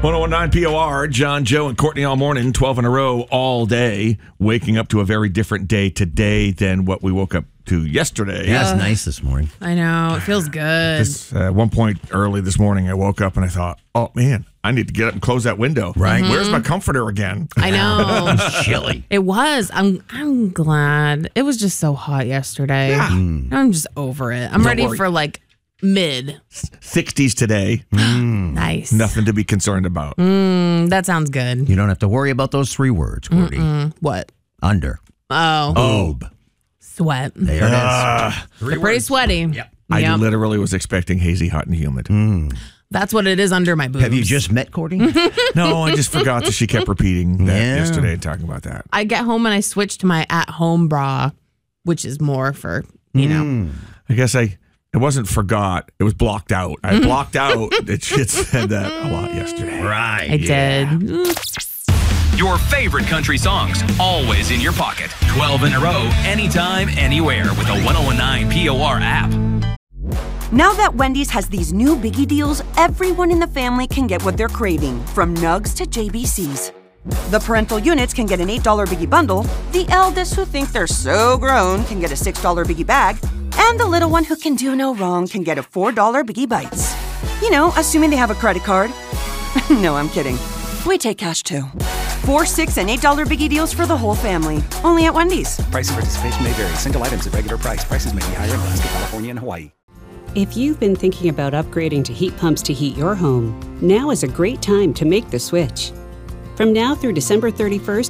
1019 POR, John, Joe, and Courtney all morning, 12 in a row all day, waking up to a very different day today than what we woke up to yesterday. Yeah, it's nice this morning. I know. It feels good. At one point early this morning, I woke up and I thought, oh, man, I need to get up and close that window. Right. Where's my comforter again? I know. It's chilly. It was. I'm glad. It was just so hot yesterday. Yeah. I'm just over it. I'm ready worry. for like mid. 60s today. Nice. Nothing to be concerned about. That sounds good. You don't have to worry about those three words, Courtney. What? Under. Oh. Oob. Sweat. There it is. They're pretty sweaty. Yep. I Yep. literally was expecting hazy, hot, and humid. That's what it is under my boobs. Have you just met Courtney? No, I just forgot that she kept repeating that Yeah. yesterday and talking about that. I get home and I switch to my at-home bra, which is more for, you know. I guess it wasn't forgot. It was blocked out. I blocked out that she had said that a lot yesterday. Right. I did. Your favorite country songs, always in your pocket. 12 in a row, anytime, anywhere with the 1019 POR app. Now that Wendy's has these new biggie deals, everyone in the family can get what they're craving, from nugs to JBCs. The parental units can get an $8 biggie bundle, the eldest who think they're so grown can get a $6 biggie bag, and the little one who can do no wrong can get a $4 biggie bites. You know, assuming they have a credit card. No, I'm kidding. We take cash too. 4, 6, and $8 biggie deals for the whole family. Only at Wendy's. Price and participation may vary. Single items at regular price. Prices may be higher in Alaska, California, and Hawaii. If you've been thinking about upgrading to heat pumps to heat your home, now is a great time to make the switch. From now through December 31st,